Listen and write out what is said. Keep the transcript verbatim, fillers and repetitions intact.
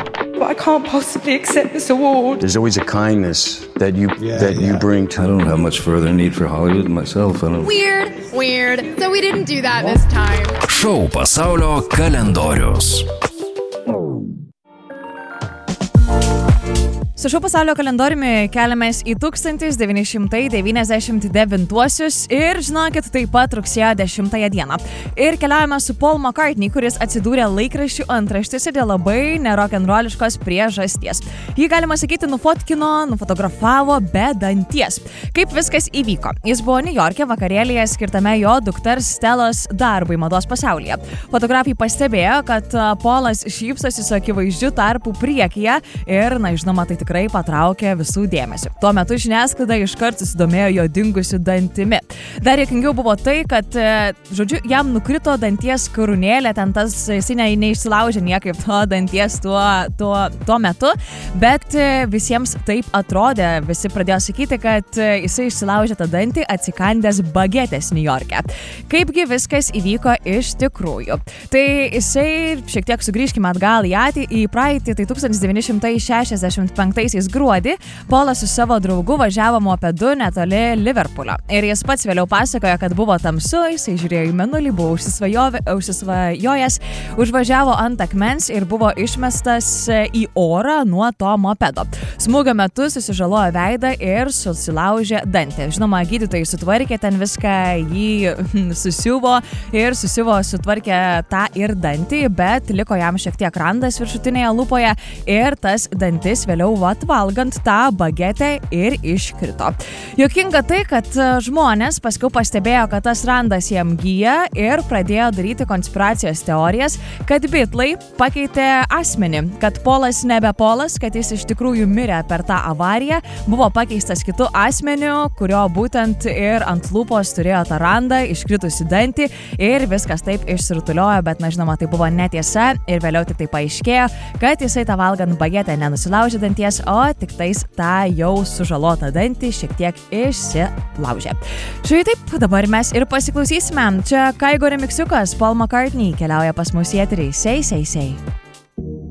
But I can't possibly accept this award. There's always a kindness that you Yeah, that you yeah. bring to I don't have much further need for Hollywood myself. I don't... Weird, weird. So we didn't do that this time. Šou pasaulio kalendorius. Su šio pasaulio kalendoriumi keliamės į tūkstantis devyni šimtai devyniasdešimt devintuosius ir, žinokit, taip pat rugsėjo dešimtąją dieną. Ir keliaujame su Paul McCartney, kuris atsidūrė laikraščių antraštėse dėl labai nerokenroliškos priežasties. Jį, galima sakyti, nufotkino, nufotografavo be danties. Kaip viskas įvyko? Jis buvo Niujorke vakarėlyje skirtame jo dukters Stelos darbui mados pasaulyje. Fotografai pastebėjo, kad Paulas šypsosi su akivaizdžiu tarpu priekyje ir, na, žinoma, tai tikrai patraukė visų dėmesį. Tuo metu žiniasklaida iškart susidomėjo jo dingusiu dantimi. Dar juokingiau buvo tai, kad, žodžiu, jam nukrito danties karūnėlė, ten tas jisai ne, neišsilaužė niekaip to danties tuo, tuo, tuo metu, bet visiems taip atrodė. Visi pradėjo sakyti, kad jisai išsilaužė tą dantį atsikandęs bagetės Niujorke. Kaipgi viskas įvyko iš tikrųjų? Tai jisai, šiek tiek sugrįžkime atgal į atį, į praeitį, tai tūkstantis devyni šimtai šešiasdešimt penktaisiais gruodį Paulas su savo draugu važiavo mopedu netoli Liverpoolio. Ir jis pats vėliau pasakojo, kad buvo tamsu, jisai žiūrėjo į mėnulį, buvo užsisvajojęs, užvažiavo ant akmens ir buvo išmestas į orą nuo to mopedo. Smūgio metu susižalojo veidą ir susilaužė dantį. Žinoma, gydytojai sutvarkė ten viską, jį susiuvo ir susiuvo, sutvarkė tą ir dantį, bet liko jam šiek tiek randas viršutinėje lūpoje ir tas dantis vėliau atvalgant tą bagetę ir iškrito. Juokinga tai, kad žmonės paskui pastebėjo, kad tas randas jam gyja ir pradėjo daryti konspiracijos teorijas, kad Beatlai pakeitė asmenį, kad Paulas nebe Paulas, kad jis iš tikrųjų mirė per tą avariją, buvo pakeistas kitu asmeniu, kurio būtent ir ant lūpos turėjo tą randą, iškritusi dantį ir viskas taip išsirutuliojo, bet, na, žinoma, tai buvo netiesa ir vėliau tik tai paaiškėjo, kad jisai tą valgant bagetę nenusilaužė danties, o tik tais tą jau sužalotą dantį šiek tiek išsilaužė. Štai taip, dabar mes ir pasiklausysime. Čia Kaigo remiksiukas, Paul McCartney keliauja pas mus į eterį. Sei, sei, sei.